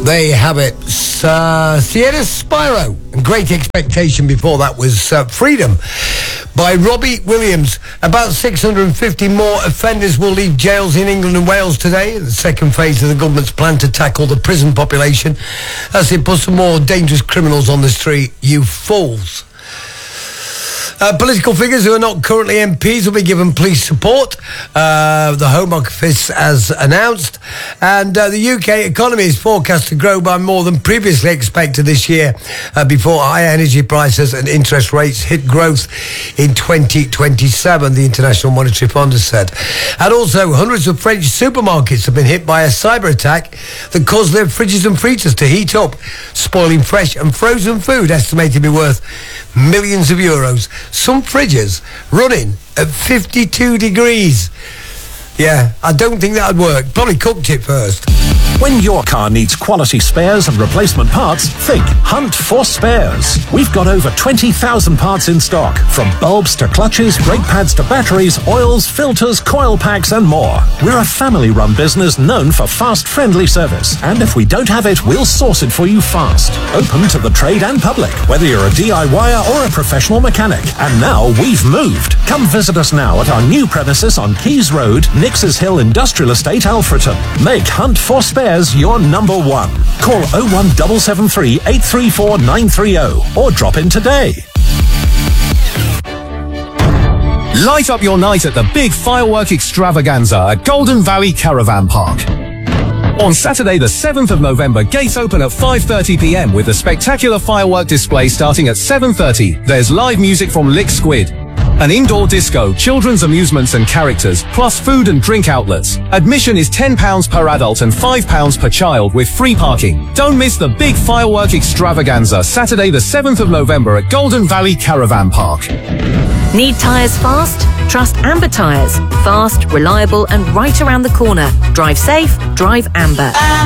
There you have it. Sierra Spyro. Great Expectation. Before that was Freedom by Robbie Williams. About 650 more offenders will leave jails in England and Wales today. The second phase of the government's plan to tackle the prison population as it puts some more dangerous criminals on the street. You fools. Political figures who are not currently MPs will be given police support. The Home Office has announced. And the UK economy is forecast to grow by more than previously expected this year before high energy prices and interest rates hit growth in 2027, the International Monetary Fund has said. And also, hundreds of French supermarkets have been hit by a cyber attack that caused their fridges and freezers to heat up, spoiling fresh and frozen food estimated to be worth millions of euros. Some fridges running at 52 degrees. Yeah, I don't think that would work. Probably cooked it first. When your car needs quality spares and replacement parts, think Hunt for Spares. We've got over 20,000 parts in stock, from bulbs to clutches, brake pads to batteries, oils, filters, coil packs and more. We're a family-run business known for fast, friendly service. And if we don't have it, we'll source it for you fast. Open to the trade and public, whether you're a DIYer or a professional mechanic. And now we've moved. Come visit us now at our new premises on Keys Road, Nixes Hill Industrial Estate, Alfreton. Make Hunt for Spares your number one. Call 01773 834 930 or drop in today. Light up your night at the big firework extravaganza at Golden Valley Caravan Park. On Saturday the 7th of November, gates open at 5:30 p.m. with a spectacular firework display starting at 7:30. There's live music from Lick Squid, an indoor disco, children's amusements and characters, plus food and drink outlets. Admission is £10 per adult and £5 per child with free parking. Don't miss the big firework extravaganza, Saturday the 7th of November at Golden Valley Caravan Park. Need tyres fast? Trust Amber Tyres. Fast, reliable and right around the corner. Drive safe, drive Amber.